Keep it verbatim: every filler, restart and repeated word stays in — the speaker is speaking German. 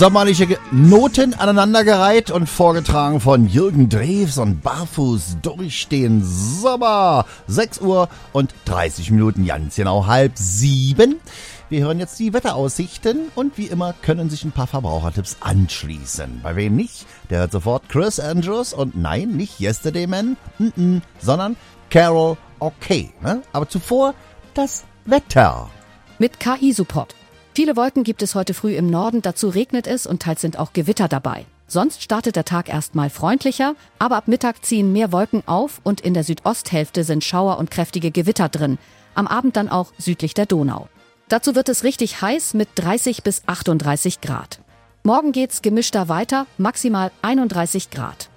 Sommerliche Ge- Noten aneinandergereiht und vorgetragen von Jürgen Drews und Barfuß durch den Sommer. sechs Uhr und dreißig Minuten, ganz genau halb sieben. Wir hören jetzt die Wetteraussichten und wie immer können sich ein paar Verbrauchertipps anschließen. Bei wem nicht, der hört sofort Chris Andrews und nein, nicht Yesterday Man, n-n, sondern Carol Okay. Ne? Aber zuvor das Wetter. Mit K I-Support. Viele Wolken gibt es heute früh im Norden, dazu regnet es und teils sind auch Gewitter dabei. Sonst startet der Tag erstmal freundlicher, aber ab Mittag ziehen mehr Wolken auf und in der Südosthälfte sind Schauer und kräftige Gewitter drin. Am Abend dann auch südlich der Donau. Dazu wird es richtig heiß mit dreißig bis achtunddreißig Grad. Morgen geht's gemischter weiter, maximal einunddreißig Grad.